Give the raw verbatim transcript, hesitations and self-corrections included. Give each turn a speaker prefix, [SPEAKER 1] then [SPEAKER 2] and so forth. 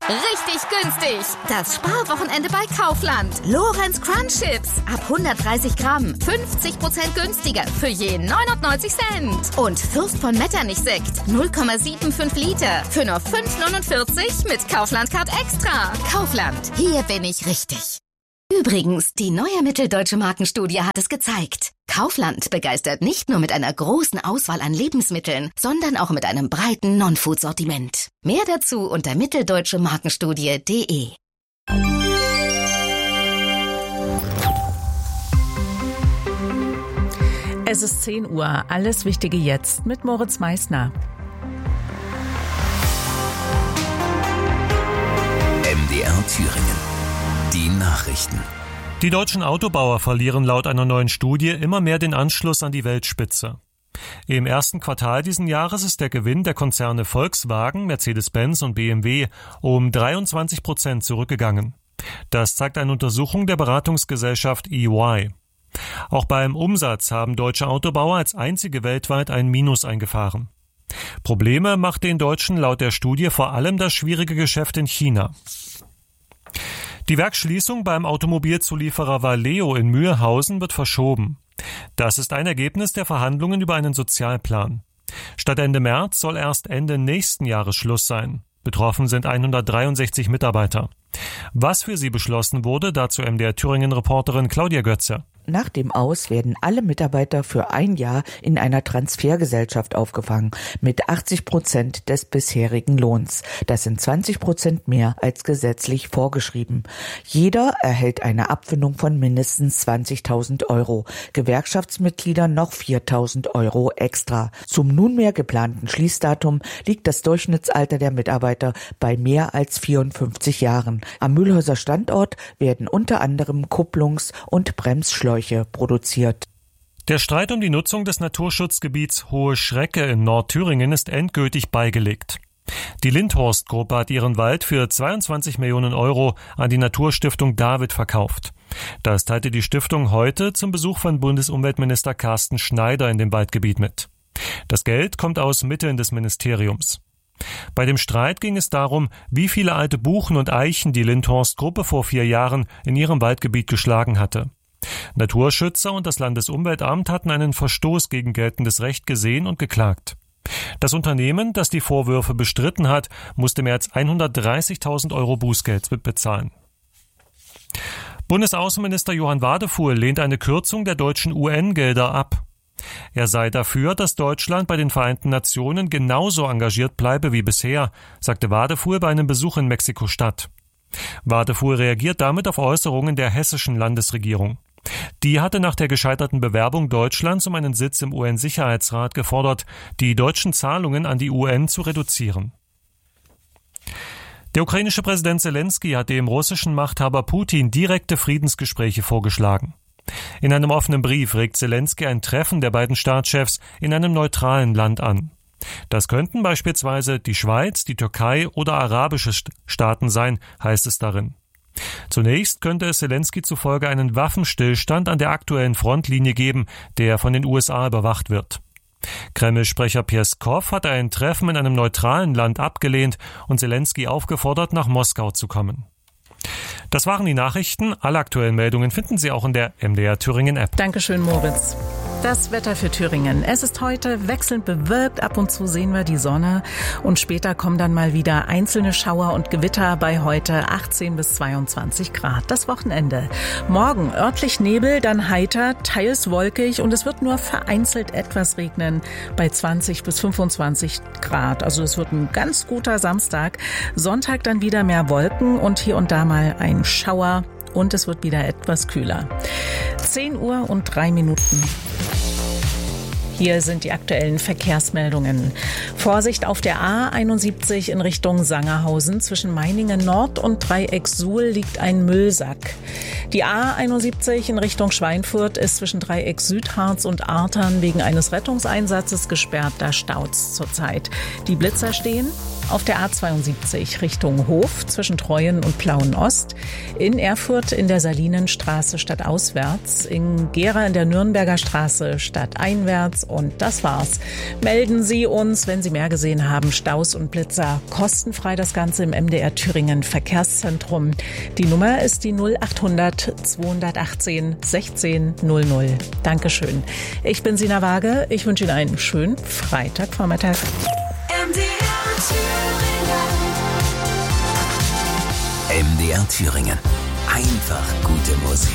[SPEAKER 1] Richtig günstig. Das Sparwochenende bei Kaufland. Lorenz Crunch Chips. Ab hundertdreißig Gramm. fünfzig Prozent günstiger. Für je neunundneunzig Cent. Und Fürst von Metternich Sekt. null Komma fünfundsiebzig Liter. Für nur fünf neunundvierzig mit Kaufland Card Extra. Kaufland. Hier bin ich richtig. Übrigens, die neue Mitteldeutsche Markenstudie hat es gezeigt. Kaufland begeistert nicht nur mit einer großen Auswahl an Lebensmitteln, sondern auch mit einem breiten Non-Food-Sortiment. Mehr dazu unter mitteldeutsche markenstudie punkt de.
[SPEAKER 2] Es ist zehn Uhr. Alles Wichtige jetzt mit Moritz Meissner.
[SPEAKER 3] M D R Thüringen. Die Nachrichten.
[SPEAKER 4] Die deutschen Autobauer verlieren laut einer neuen Studie immer mehr den Anschluss an die Weltspitze. Im ersten Quartal diesen Jahres ist der Gewinn der Konzerne Volkswagen, Mercedes-Benz und B M W um dreiundzwanzig Prozent zurückgegangen. Das zeigt eine Untersuchung der Beratungsgesellschaft E Y. Auch beim Umsatz haben deutsche Autobauer als einzige weltweit ein Minus eingefahren. Probleme macht den Deutschen laut der Studie vor allem das schwierige Geschäft in China. Die Werksschließung beim Automobilzulieferer Valeo in Mühlhausen wird verschoben. Das ist ein Ergebnis der Verhandlungen über einen Sozialplan. Statt Ende März soll erst Ende nächsten Jahres Schluss sein. Betroffen sind hundertdreiundsechzig Mitarbeiter. Was für sie beschlossen wurde, dazu M D R Thüringen-Reporterin Claudia Götze.
[SPEAKER 5] Nach dem Aus werden alle Mitarbeiter für ein Jahr in einer Transfergesellschaft aufgefangen mit achtzig Prozent des bisherigen Lohns. Das sind zwanzig Prozent mehr als gesetzlich vorgeschrieben. Jeder erhält eine Abfindung von mindestens zwanzigtausend Euro. Gewerkschaftsmitglieder noch viertausend Euro extra. Zum nunmehr geplanten Schließdatum liegt das Durchschnittsalter der Mitarbeiter bei mehr als vierundfünfzig Jahren. Am Mühlhäuser Standort werden unter anderem Kupplungs- und Bremsschläuche produziert.
[SPEAKER 4] Der Streit um die Nutzung des Naturschutzgebiets Hohe Schrecke in Nordthüringen ist endgültig beigelegt. Die Lindhorst-Gruppe hat ihren Wald für zweiundzwanzig Millionen Euro an die Naturstiftung David verkauft. Das teilte die Stiftung heute zum Besuch von Bundesumweltminister Carsten Schneider in dem Waldgebiet mit. Das Geld kommt aus Mitteln des Ministeriums. Bei dem Streit ging es darum, wie viele alte Buchen und Eichen die Lindhorst-Gruppe vor vier Jahren in ihrem Waldgebiet geschlagen hatte. Naturschützer und das Landesumweltamt hatten einen Verstoß gegen geltendes Recht gesehen und geklagt. Das Unternehmen, das die Vorwürfe bestritten hat, musste mehr als hundertdreißigtausend Euro Bußgeld bezahlen. Bundesaußenminister Johann Wadefuhl lehnt eine Kürzung der deutschen U N-Gelder ab. Er sei dafür, dass Deutschland bei den Vereinten Nationen genauso engagiert bleibe wie bisher, sagte Wadefuhl bei einem Besuch in Mexiko-Stadt. Wadefuhl reagiert damit auf Äußerungen der hessischen Landesregierung. Die hatte nach der gescheiterten Bewerbung Deutschlands um einen Sitz im U N-Sicherheitsrat gefordert, die deutschen Zahlungen an die U N zu reduzieren. Der ukrainische Präsident Zelensky hat dem russischen Machthaber Putin direkte Friedensgespräche vorgeschlagen. In einem offenen Brief regt Zelensky ein Treffen der beiden Staatschefs in einem neutralen Land an. Das könnten beispielsweise die Schweiz, die Türkei oder arabische Staaten sein, heißt es darin. Zunächst könnte es Zelensky zufolge einen Waffenstillstand an der aktuellen Frontlinie geben, der von den U S A überwacht wird. Kreml-Sprecher Peskov hat ein Treffen in einem neutralen Land abgelehnt und Zelensky aufgefordert, nach Moskau zu kommen. Das waren die Nachrichten. Alle aktuellen Meldungen finden Sie auch in der M D R Thüringen App.
[SPEAKER 2] Dankeschön, Moritz. Das Wetter für Thüringen. Es ist heute wechselnd bewölkt. Ab und zu sehen wir die Sonne. Und später kommen dann mal wieder einzelne Schauer und Gewitter bei heute achtzehn bis zweiundzwanzig Grad. Das Wochenende. Morgen örtlich Nebel, dann heiter, teils wolkig und es wird nur vereinzelt etwas regnen bei zwanzig bis fünfundzwanzig Grad. Also es wird ein ganz guter Samstag. Sonntag dann wieder mehr Wolken und hier und da mal ein Schauer. Und es wird wieder etwas kühler. zehn Uhr und drei Minuten. Hier sind die aktuellen Verkehrsmeldungen. Vorsicht auf der A einundsiebzig in Richtung Sangerhausen. Zwischen Meiningen Nord und Dreieck Suhl liegt ein Müllsack. Die A einundsiebzig in Richtung Schweinfurt ist zwischen Dreieck Südharz und Artern wegen eines Rettungseinsatzes gesperrt. Da staut's zurzeit. Die Blitzer stehen. Auf der A zweiundsiebzig Richtung Hof zwischen Treuen und Plauen-Ost. In Erfurt in der Salinenstraße stadtauswärts. In Gera in der Nürnberger Straße stadteinwärts. Und das war's. Melden Sie uns, wenn Sie mehr gesehen haben. Staus und Blitzer. Kostenfrei das Ganze im M D R Thüringen Verkehrszentrum. Die Nummer ist die null achthundert zweihundertachtzehn sechzehn null null. Dankeschön. Ich bin Sina Waage. Ich wünsche Ihnen einen schönen Freitagvormittag.
[SPEAKER 3] M D R Thüringen. Einfach gute Musik.